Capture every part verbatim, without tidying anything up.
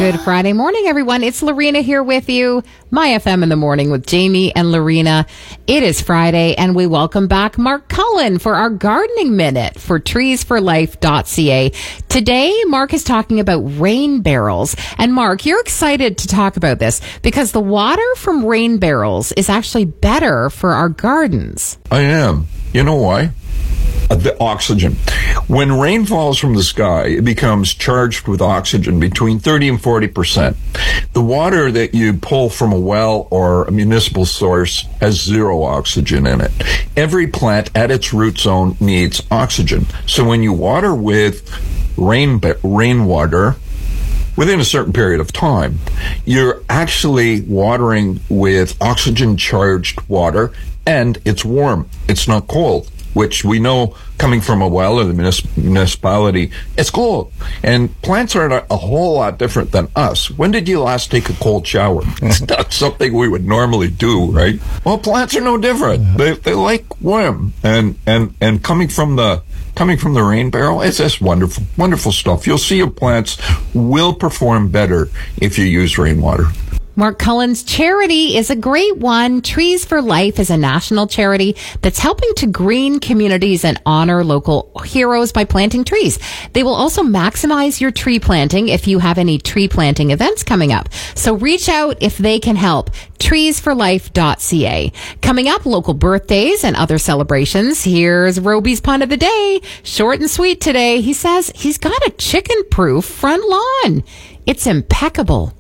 Good Friday morning, everyone. It's Lorena here with you. My F M in the morning with Jamie and Lorena. It is Friday, and we welcome back Mark Cullen for our gardening minute for trees for life dot c a. Today, Mark is talking about rain barrels. And Mark, you're excited to talk about this because the water from rain barrels is actually better for our gardens. I am. You know why? The oxygen. When rain falls from the sky, it becomes charged with oxygen between thirty and forty percent. The water that you pull from a well or a municipal source has zero oxygen in it. Every plant at its root zone needs oxygen. So when you water with rain rainwater, within a certain period of time, you're actually watering with oxygen-charged water, and it's warm. It's not cold, which we know coming from a well or the municip- municipality, it's cold. And plants are a, a whole lot different than us. When did you last take a cold shower? It's not something we would normally do, right? Well, plants are no different. They they like warm. And, and, and coming from the coming from the rain barrel, it's just wonderful, wonderful stuff. You'll see your plants will perform better if you use rainwater. Mark Cullen's charity is a great one. Trees for Life is a national charity that's helping to green communities and honor local heroes by planting trees. They will also maximize your tree planting if you have any tree planting events coming up. So reach out if they can help. trees for life dot c a. Coming up, local birthdays and other celebrations. Here's Roby's pun of the day. Short and sweet today. He says he's got a chicken-proof front lawn. It's impeccable.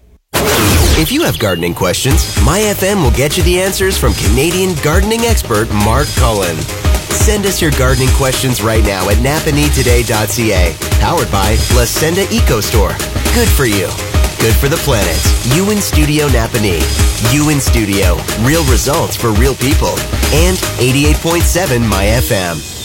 If you have gardening questions, My F M will get you the answers from Canadian gardening expert Mark Cullen. Send us your gardening questions right now at napanee today dot c a. Powered by La Senda Eco Store. Good for you. Good for the planet. You in Studio Napanee. You in Studio. Real results for real people. And eighty-eight point seven My F M.